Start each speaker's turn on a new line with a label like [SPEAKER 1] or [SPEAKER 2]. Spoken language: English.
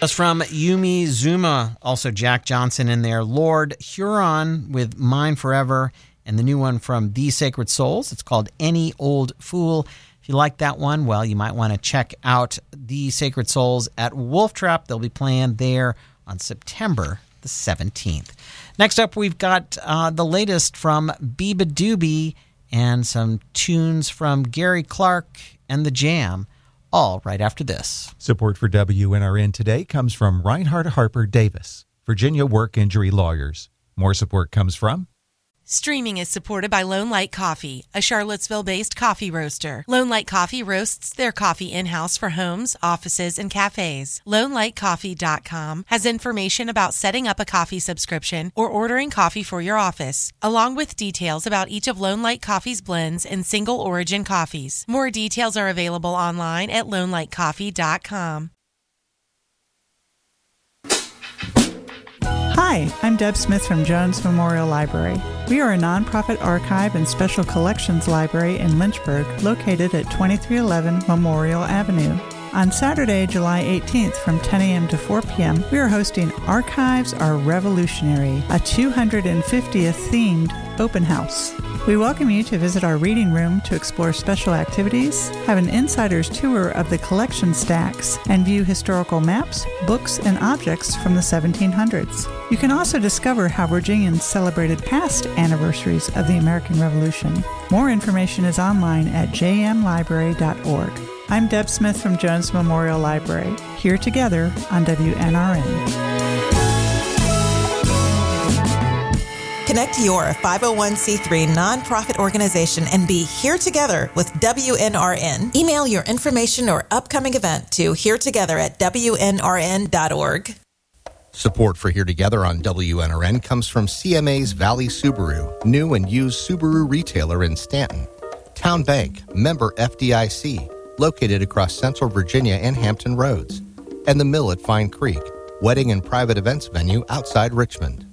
[SPEAKER 1] That's from Yumi Zuma, also Jack Johnson in there. Lord Huron with Mine Forever, and the new one from The Sacred Souls. It's called Any Old Fool. If you like that one, well, you might want to check out The Sacred Souls at Wolf Trap. They'll be playing there on September the 17th. Next up, we've got the latest from Biba Doobie and some tunes from Gary Clark and The Jam, all right after this.
[SPEAKER 2] Support for WNRN today comes from Reinhard Harper Davis, Virginia Work Injury Lawyers. More support comes from
[SPEAKER 3] Streaming is supported by Lone Light Coffee, a Charlottesville-based coffee roaster. Lone Light Coffee roasts their coffee in-house for homes, offices, and cafes. LoneLightCoffee.com has information about setting up a coffee subscription or ordering coffee for your office, along with details about each of Lone Light Coffee's blends and single-origin coffees. More details are available online at LoneLightCoffee.com.
[SPEAKER 4] Hi, I'm Deb Smith from Jones Memorial Library. We are a nonprofit archive and special collections library in Lynchburg, located at 2311 Memorial Avenue. On Saturday, July 18th from 10 a.m. to 4 p.m., we are hosting Archives Are Revolutionary, a 250th themed open house. We welcome you to visit our reading room to explore special activities, have an insider's tour of the collection stacks, and view historical maps, books, and objects from the 1700s. You can also discover how Virginians celebrated past anniversaries of the American Revolution. More information is online at jmlibrary.org. I'm Deb Smith from Jones Memorial Library, here together on WNRN.
[SPEAKER 5] Connect your 501c3 nonprofit organization and be here together with WNRN. Email your information or upcoming event to heretogether@wnrn.org.
[SPEAKER 6] Support for Here Together on WNRN comes from CMA's Valley Subaru, new and used Subaru retailer in Stanton. Town Bank, member FDIC, located across Central Virginia and Hampton Roads. And the Mill at Fine Creek, wedding and private events venue outside Richmond.